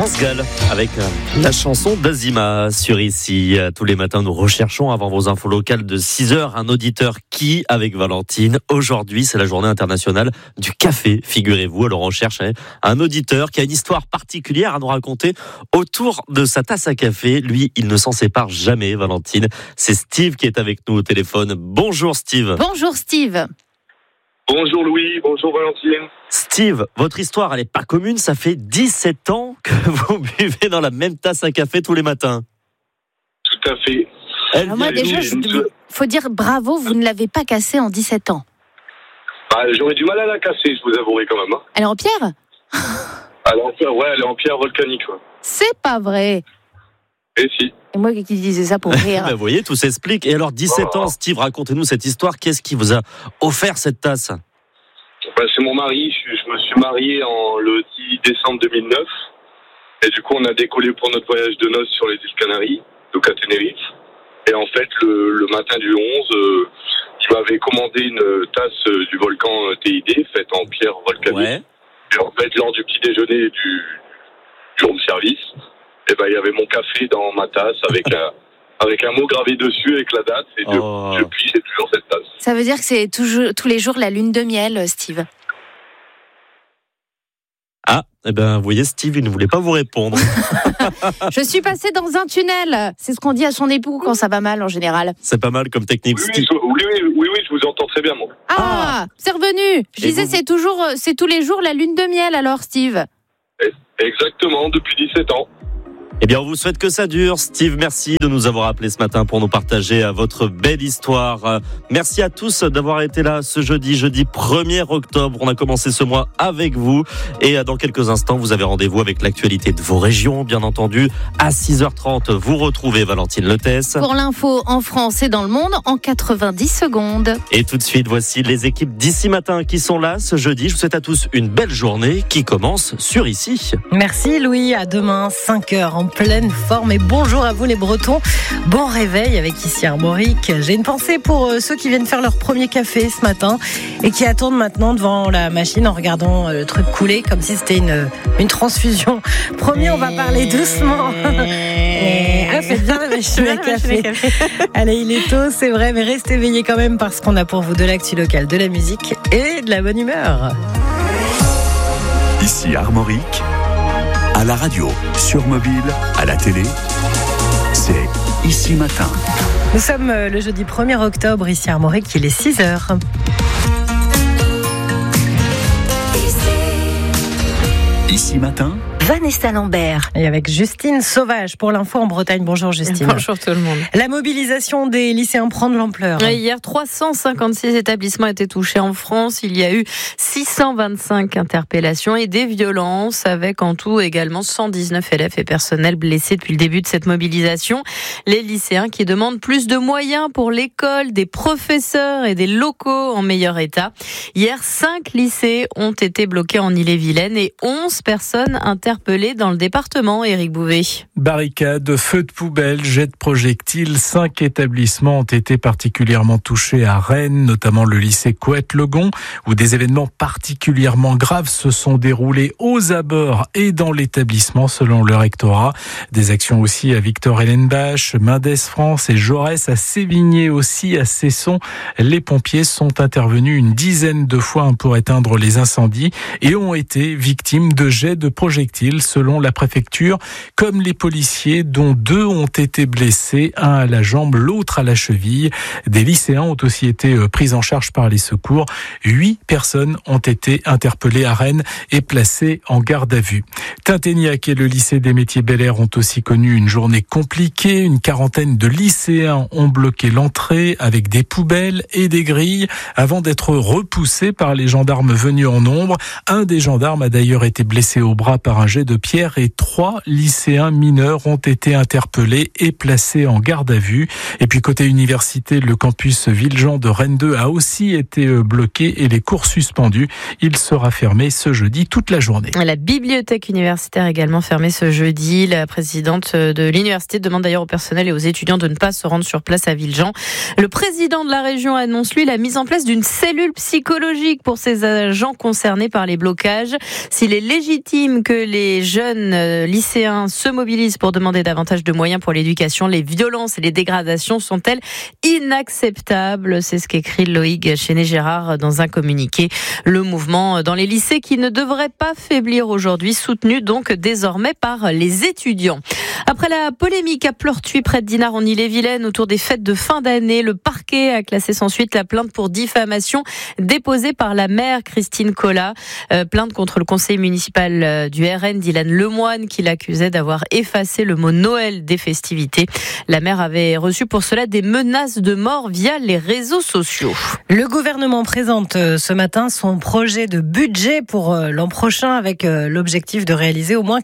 France Gall avec la chanson d'Azima sur Ici. Tous les matins, nous recherchons avant vos infos locales de 6h un auditeur qui, avec Valentine, aujourd'hui c'est la journée internationale du café, figurez-vous. Alors on cherche un auditeur qui a une histoire particulière à nous raconter autour de sa tasse à café. Lui, il ne s'en sépare jamais, Valentine. C'est Steve qui est avec nous au téléphone. Bonjour Steve. Bonjour Steve. Bonjour Louis, bonjour Valentine. Steve, votre histoire, elle n'est pas commune. Ça fait 17 ans que vous buvez dans la même tasse à café tous les matins. Tout à fait. Moi déjà, faut dire bravo, vous ne l'avez pas cassée en 17 ans. J'aurais du mal à la casser, je vous avouerai quand même. Elle est en pierre ? Elle est en pierre volcanique. Ouais. C'est pas vrai. Et si. Et moi qui disais ça pour rire. Vous voyez, tout s'explique. Et alors, 17 ans, Steve, racontez-nous cette histoire. Qu'est-ce qui vous a offert cette tasse ? C'est mon mari. Je me suis marié le 10 décembre 2009. Et du coup, on a décollé pour notre voyage de noces sur les îles Canaries, donc à Tenerife. Et en fait, le matin du 11, il m'avait commandé une tasse du volcan TID, faite en pierre volcanique. Ouais. Et en fait, lors du petit déjeuner du room service, il y avait mon café dans ma tasse avec un mot gravé dessus avec la date. Et depuis, j'ai toujours cette tasse. Ça veut dire que c'est tous les jours la lune de miel, Steve. Vous voyez, Steve, il ne voulait pas vous répondre. Je suis passé dans un tunnel. C'est ce qu'on dit à son époux quand ça va mal, en général. C'est pas mal comme technique, Steve. Oui, je vous entends très bien, moi. C'est revenu. Je disais, c'est tous les jours la lune de miel, alors, Steve. Exactement, depuis 17 ans. Eh bien, on vous souhaite que ça dure. Steve, merci de nous avoir appelés ce matin pour nous partager votre belle histoire. Merci à tous d'avoir été là ce jeudi 1er octobre. On a commencé ce mois avec vous. Et dans quelques instants, vous avez rendez-vous avec l'actualité de vos régions, bien entendu. À 6h30, vous retrouvez Valentine Letès. Pour l'info en France et dans le monde, en 90 secondes. Et tout de suite, voici les équipes d'Ici Matin qui sont là ce jeudi. Je vous souhaite à tous une belle journée qui commence sur Ici. Merci Louis. À demain, 5h en pleine forme. Et bonjour à vous les Bretons. Bon réveil avec Ici Armorique. J'ai une pensée pour ceux qui viennent faire leur premier café ce matin et qui attendent maintenant devant la machine en regardant le truc couler comme si c'était une transfusion. Promis, on va parler doucement. Faites bien la machine à café. Allez, il est tôt, c'est vrai, mais restez éveillés quand même parce qu'on a pour vous de l'actu locale, de la musique et de la bonne humeur. Ici Armorique. À la radio, sur mobile, à la télé, c'est Ici Matin. Nous sommes le jeudi 1er octobre, ici à Armorique, il est 6h. Ici Matin, Vanessa Lambert et avec Justine Sauvage pour l'info en Bretagne. Bonjour Justine. Bonjour tout le monde. La mobilisation des lycéens prend de l'ampleur. Hier, 356 établissements étaient touchés en France. Il y a eu 625 interpellations et des violences avec en tout également 119 élèves et personnels blessés depuis le début de cette mobilisation. Les lycéens qui demandent plus de moyens pour l'école, des professeurs et des locaux en meilleur état. Hier, 5 lycées ont été bloqués en Ille-et-Vilaine et 11 personnes interpellées dans le département. Éric Bouvet. Barricades, feux de poubelle, jets de projectiles. 5 établissements ont été particulièrement touchés à Rennes, notamment le lycée Coët-Legon, où des événements particulièrement graves se sont déroulés aux abords et dans l'établissement, selon le rectorat. Des actions aussi à Victor-Hélène-Bache, Mendes France et Jaurès, à Sévigné aussi, à Cesson. Les pompiers sont intervenus une dizaine de fois pour éteindre les incendies et ont été victimes de jets de projectiles, selon la préfecture, comme les policiers, dont 2 ont été blessés, un à la jambe, l'autre à la cheville. Des lycéens ont aussi été pris en charge par les secours. 8 personnes ont été interpellées à Rennes et placées en garde à vue. Tinténiac et le lycée des métiers Bel-Air ont aussi connu une journée compliquée. Une quarantaine de lycéens ont bloqué l'entrée avec des poubelles et des grilles avant d'être repoussés par les gendarmes venus en nombre. Un des gendarmes a d'ailleurs été blessé au bras par un jet de pierre et 3 lycéens mineurs ont été interpellés et placés en garde à vue. Et puis côté université, le campus Villejean de Rennes 2 a aussi été bloqué et les cours suspendus. Il sera fermé ce jeudi toute la journée. La bibliothèque universitaire également fermée ce jeudi. La présidente de l'université demande d'ailleurs au personnel et aux étudiants de ne pas se rendre sur place à Villejean. Le président de la région annonce lui la mise en place d'une cellule psychologique pour ces agents concernés par les blocages. S'il est légitime que les jeunes lycéens se mobilisent pour demander davantage de moyens pour l'éducation. Les violences et les dégradations sont-elles inacceptables? C'est ce qu'écrit Loïc Chéné-Gérard dans un communiqué. Le mouvement dans les lycées qui ne devrait pas faiblir aujourd'hui, soutenu donc désormais par les étudiants. Après la polémique à Pleurtuis, près de Dinard en Ille-et-Vilaine, autour des fêtes de fin d'année, le parquet a classé sans suite la plainte pour diffamation déposée par la maire Christine Collat. Plainte contre le conseiller municipal du RN, Dylan Lemoine, qui l'accusait d'avoir effacé le mot Noël des festivités. La maire avait reçu pour cela des menaces de mort via les réseaux sociaux. Le gouvernement présente ce matin son projet de budget pour l'an prochain avec l'objectif de réaliser au moins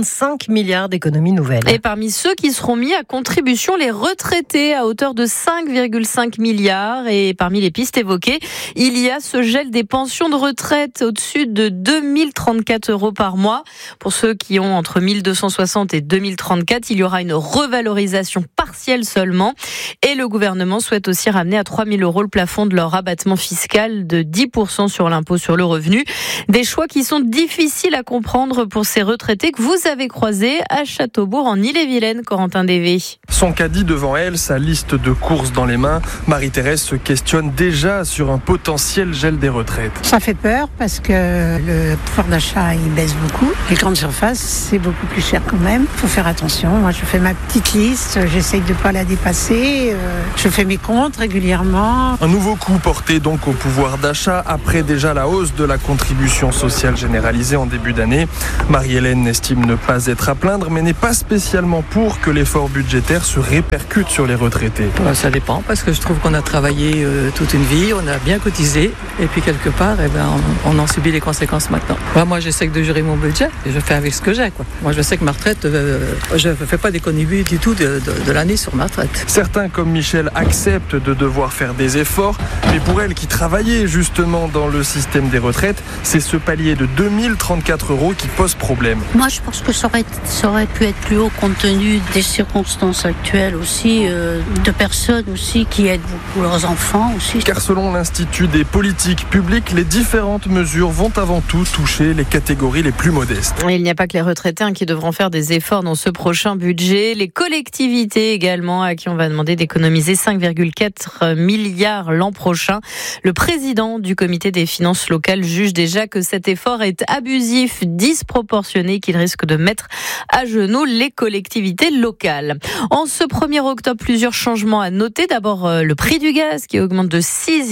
45 milliards d'économies nouvelles. Et parmi ceux qui seront mis à contribution, les retraités à hauteur de 5,5 milliards. Et parmi les pistes évoquées, il y a ce gel des pensions de retraite au-dessus de 2034 € par mois. Pour ceux qui ont entre 1260 et 2034, il y aura une revalorisation partielle seulement. Et le gouvernement souhaite aussi ramener à 3 000 € le plafond de leur abattement fiscal de 10% sur l'impôt sur le revenu. Des choix qui sont difficiles à comprendre pour ces retraités que vous avez croisés à Châteaubourg en Ille-et-Vilaine, Corentin Dévé. Son caddie devant elle, sa liste de courses dans les mains, Marie-Thérèse se questionne déjà sur un potentiel gel des retraites. Ça fait peur parce que le pouvoir d'achat il baisse beaucoup. Les grandes surfaces, c'est beaucoup plus cher quand même. Il faut faire attention. Moi, je fais ma petite liste, j'essaye de ne pas la dépasser. Je fais mes comptes régulièrement. Un nouveau coup porté donc au pouvoir d'achat après déjà la hausse de la contribution sociale généralisée en début d'année. Marie-Hélène estime ne pas être à plaindre, mais n'est pas spécialement pour que l'effort budgétaire se répercute sur les retraités. Ça dépend, parce que je trouve qu'on a travaillé toute une vie, on a bien cotisé, et puis quelque part, on en subit les conséquences maintenant. Moi, j'essaie de gérer mon budget, et je fais avec ce que j'ai. Moi, je sais que ma retraite, je ne fais pas d'économie du tout de l'année sur ma retraite. Certains, comme Michel, acceptent de devoir faire des efforts, mais pour elle qui travaillait justement dans le système des retraites, c'est ce palier de 2034 € qui pose problème. Moi, je pense que ça aurait pu être plus haut compte tenu des circonstances actuelles aussi, de personnes aussi qui aident beaucoup leurs enfants aussi. Car selon l'Institut des politiques publiques, les différentes mesures vont avant tout toucher les catégories les plus modestes. Il n'y a pas que les retraités qui devront faire des efforts dans ce prochain budget. Les collectivités également, à qui on va demander d'économiser 5,4 milliards l'an prochain. Le président du comité des finances locales juge déjà que cet effort est abusif, disproportionné, qu'il risque de mettre à genoux les collectivités locales. En ce 1er octobre, plusieurs changements à noter. D'abord, le prix du gaz qui augmente de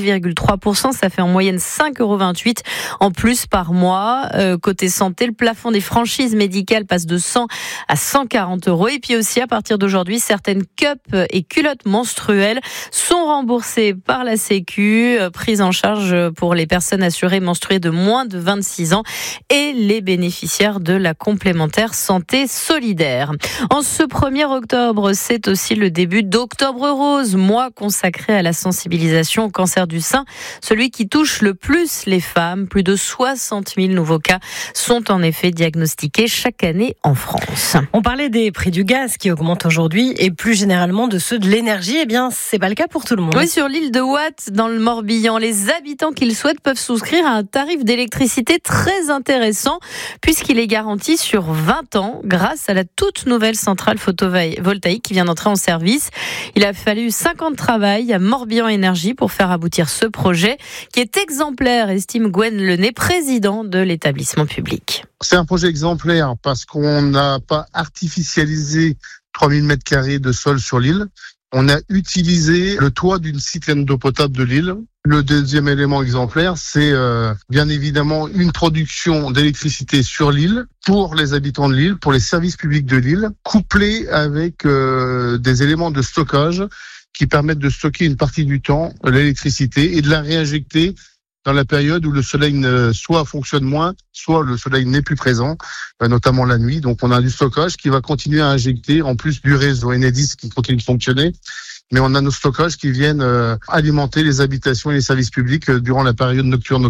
6,3%. Ça fait en moyenne 5,28 € en plus par mois. Côté santé, le plafond des franchises médicales passe de 100 à 140 €. Et puis aussi, à partir d'aujourd'hui, certaines cupes et culottes menstruelles sont remboursées par la Sécu, prises en charge pour les personnes assurées menstruées de moins de 26 ans et les bénéficiaires de la complémentaire santé solidaire. En ce 1er octobre, c'est aussi le début d'Octobre Rose, mois consacré à la sensibilisation au cancer du sein, celui qui touche le plus les femmes. Plus de 60 000 nouveaux cas sont en effet diagnostiqués chaque année en France. On parlait des prix du gaz qui augmentent aujourd'hui et plus généralement de ceux de l'énergie. Eh bien, c'est pas le cas pour tout le monde. Oui, sur l'île de Watt, dans le Morbihan, les habitants qui le souhaitent peuvent souscrire à un tarif d'électricité très intéressant puisqu'il est garanti sur 20 ans grâce à la toute nouvelle centrale photovoltaïque qui vient d'entrer en service. Il a fallu 5 ans de travail à Morbihan Énergie pour faire aboutir ce projet qui est exemplaire, estime Gwen Lenay, président de l'établissement public. C'est un projet exemplaire parce qu'on n'a pas artificialisé 3000 m² de sol sur l'île. On a utilisé le toit d'une citerne d'eau potable de l'île. Le deuxième élément exemplaire, c'est bien évidemment une production d'électricité sur l'île pour les habitants de l'île, pour les services publics de l'île, couplée avec des éléments de stockage qui permettent de stocker une partie du temps l'électricité et de la réinjecter dans la période où le soleil soit fonctionne moins, soit le soleil n'est plus présent, notamment la nuit. Donc on a du stockage qui va continuer à injecter, en plus du réseau Enedis qui continue de fonctionner. Mais on a nos stockages qui viennent alimenter les habitations et les services publics durant la période nocturne notamment.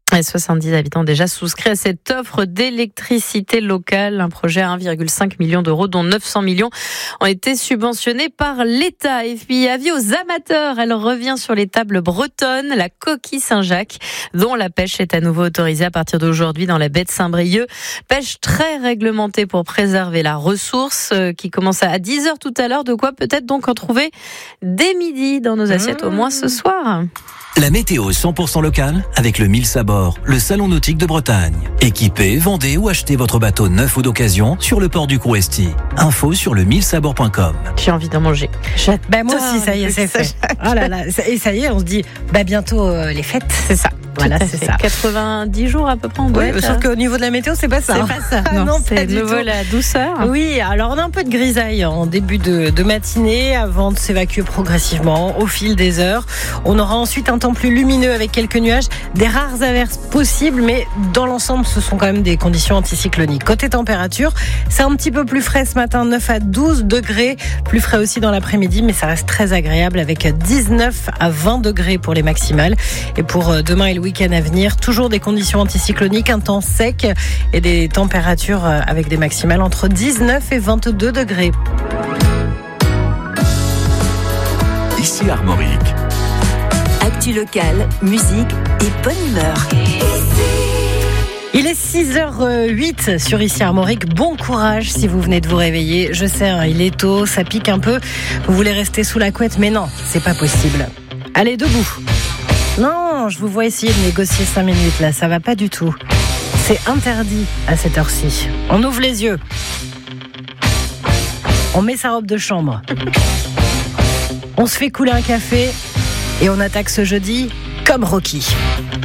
Et 70 habitants ont déjà souscrit à cette offre d'électricité locale, un projet à 1,5 million d'euros, dont 900 millions ont été subventionnés par l'État. Et puis, avis aux amateurs, elle revient sur les tables bretonnes, la coquille Saint-Jacques, dont la pêche est à nouveau autorisée à partir d'aujourd'hui dans la baie de Saint-Brieuc. Pêche très réglementée pour préserver la ressource, qui commence à 10h tout à l'heure. De quoi peut-être donc en trouver dès midi dans nos assiettes, au moins ce soir. La météo 100% locale avec le 1000 Sabord, le salon nautique de Bretagne. Équipez, vendez ou achetez votre bateau neuf ou d'occasion sur le port du Crouesti. Info sur le 1000sabord.com. J'ai envie d'en manger. Moi aussi, ça y est, c'est fait. Oh là là, et ça y est, on se dit, bientôt les fêtes. C'est ça. Voilà, c'est ça. 90 jours à peu près. Sauf qu'au niveau de la météo, c'est pas ça. C'est pas ça. Non, c'est de nouveau la douceur. Oui, alors on a un peu de grisaille en début de matinée avant de s'évacuer progressivement au fil des heures. On aura ensuite un temps plus lumineux avec quelques nuages, des rares averses possibles, mais dans l'ensemble, ce sont quand même des conditions anticycloniques. Côté température, c'est un petit peu plus frais ce matin, 9 à 12 degrés, plus frais aussi dans l'après-midi, mais ça reste très agréable avec 19 à 20 degrés pour les maximales. Et pour demain et le week-end à venir, toujours des conditions anticycloniques, un temps sec et des températures avec des maximales entre 19 et 22 degrés. Ici Armorique. Actu locale, musique et bonne humeur. Il est 6h08 sur Ici Armorique. Bon courage si vous venez de vous réveiller. Je sais, il est tôt, ça pique un peu. Vous voulez rester sous la couette, mais non, c'est pas possible. Allez, debout. Non, je vous vois essayer de négocier 5 minutes là, ça va pas du tout. C'est interdit à cette heure-ci. On ouvre les yeux. On met sa robe de chambre. On se fait couler un café et on attaque ce jeudi comme Rocky.